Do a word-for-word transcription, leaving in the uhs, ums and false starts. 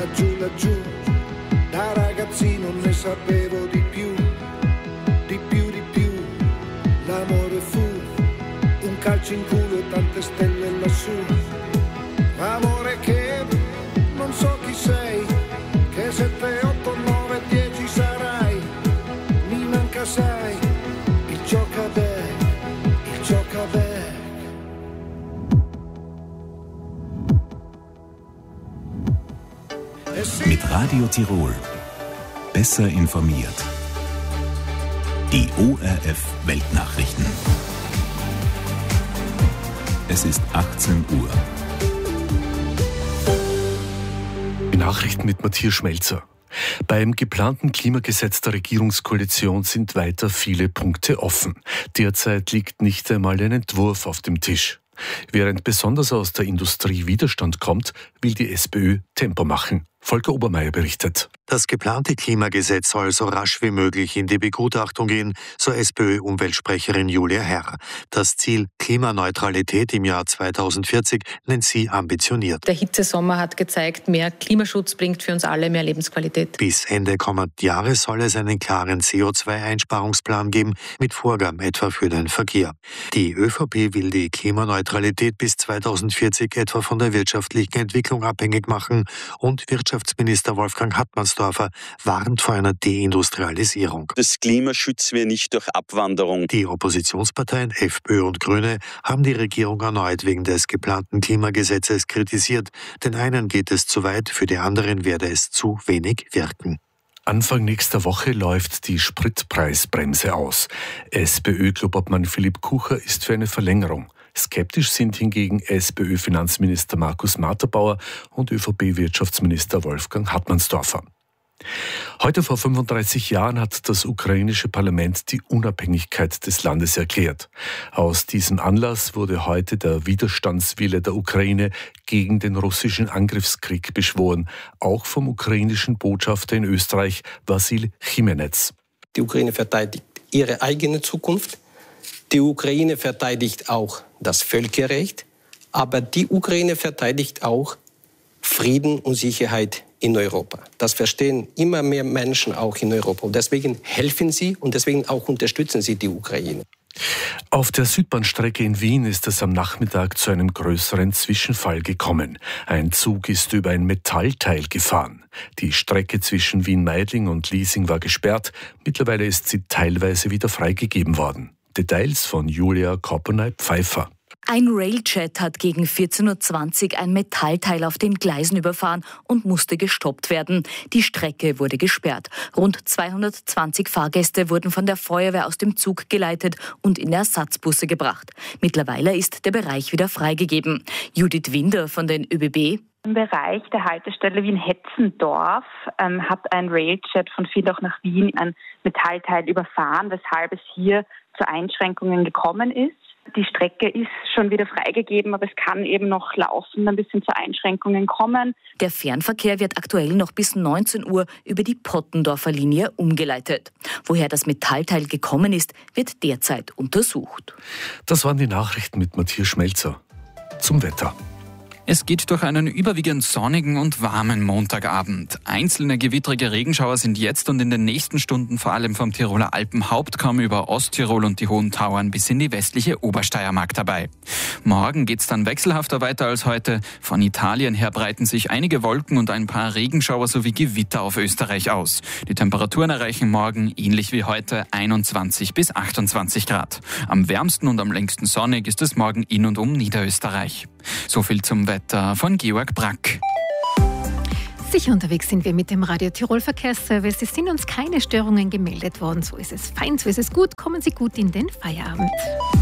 laggiù, laggiù. Da ragazzino ne sapevo di più, di più, di più. L'amore fu un calcio in culo e tante stelle lassù. Amore che non so chi sei, che sette, otto, nove, dieci sarai. Mi manca sai, il giocaback, il giocaback. Mit Radio Tirol. Besser informiert. Die O R F Weltnachrichten. Es ist achtzehn Uhr. Die Nachrichten mit Matthias Schmelzer. Beim geplanten Klimagesetz der Regierungskoalition sind weiter viele Punkte offen. Derzeit liegt nicht einmal ein Entwurf auf dem Tisch. Während besonders aus der Industrie Widerstand kommt, will die SPÖ Tempo machen. Volker Obermeier berichtet. Das geplante Klimagesetz soll so rasch wie möglich in die Begutachtung gehen, so SPÖ-Umweltsprecherin Julia Herr. Das Ziel Klimaneutralität im Jahr zweitausendvierzig nennt sie ambitioniert. Der Hitzesommer hat gezeigt, mehr Klimaschutz bringt für uns alle mehr Lebensqualität. Bis Ende kommenden Jahres soll es einen klaren C O zwei Einsparungsplan geben, mit Vorgaben etwa für den Verkehr. Die ÖVP will die Klimaneutralität bis zweitausendvierzig etwa von der wirtschaftlichen Entwicklung abhängig machen und Wirtschaftsminister Wolfgang Hartmannsdorfer warnt vor einer Deindustrialisierung. Das Klima schützen wir nicht durch Abwanderung. Die Oppositionsparteien FPÖ und Grüne haben die Regierung erneut wegen des geplanten Klimagesetzes kritisiert. Den einen geht es zu weit, für die anderen werde es zu wenig wirken. Anfang nächster Woche läuft die Spritpreisbremse aus. SPÖ-Klubobmann Philipp Kucher ist für eine Verlängerung. Skeptisch sind hingegen SPÖ-Finanzminister Markus Matterbauer und ÖVP-Wirtschaftsminister Wolfgang Hartmannsdorfer. Heute vor fünfunddreißig Jahren hat das ukrainische Parlament die Unabhängigkeit des Landes erklärt. Aus diesem Anlass wurde heute der Widerstandswille der Ukraine gegen den russischen Angriffskrieg beschworen, auch vom ukrainischen Botschafter in Österreich, Wassil Chimenez. Die Ukraine verteidigt ihre eigene Zukunft. Die Ukraine verteidigt auch das Völkerrecht, aber die Ukraine verteidigt auch Frieden und Sicherheit in Europa. Das verstehen immer mehr Menschen auch in Europa. Und deswegen helfen sie und deswegen auch unterstützen sie die Ukraine. Auf der Südbahnstrecke in Wien ist es am Nachmittag zu einem größeren Zwischenfall gekommen. Ein Zug ist über ein Metallteil gefahren. Die Strecke zwischen Wien-Meidling und Liesing war gesperrt. Mittlerweile ist sie teilweise wieder freigegeben worden. Details von Julia Kopenay-Pfeiffer. Ein Railjet hat gegen vierzehn Uhr zwanzig ein Metallteil auf den Gleisen überfahren und musste gestoppt werden. Die Strecke wurde gesperrt. Rund zweihundertzwanzig Fahrgäste wurden von der Feuerwehr aus dem Zug geleitet und in Ersatzbusse gebracht. Mittlerweile ist der Bereich wieder freigegeben. Judith Winder von den ÖBB. Im Bereich der Haltestelle Wien-Hetzendorf ähm, hat ein Railjet von Villach nach Wien ein Metallteil überfahren, weshalb es hier zu Einschränkungen gekommen ist. Die Strecke ist schon wieder freigegeben, aber es kann eben noch laufend ein bisschen zu Einschränkungen kommen. Der Fernverkehr wird aktuell noch bis neunzehn Uhr über die Pottendorfer Linie umgeleitet. Woher das Metallteil gekommen ist, wird derzeit untersucht. Das waren die Nachrichten mit Matthias Schmelzer. Zum Wetter. Es geht durch einen überwiegend sonnigen und warmen Montagabend. Einzelne gewittrige Regenschauer sind jetzt und in den nächsten Stunden vor allem vom Tiroler Alpenhauptkamm über Osttirol und die Hohen Tauern bis in die westliche Obersteiermark dabei. Morgen geht's dann wechselhafter weiter als heute. Von Italien her breiten sich einige Wolken und ein paar Regenschauer sowie Gewitter auf Österreich aus. Die Temperaturen erreichen morgen, ähnlich wie heute, einundzwanzig bis achtundzwanzig Grad. Am wärmsten und am längsten sonnig ist es morgen in und um Niederösterreich. So viel zum Wetter von Georg Brack. Sicher unterwegs sind wir mit dem Radio Tirol Verkehrsservice. Es sind uns keine Störungen gemeldet worden. So ist es fein, so ist es gut. Kommen Sie gut in den Feierabend.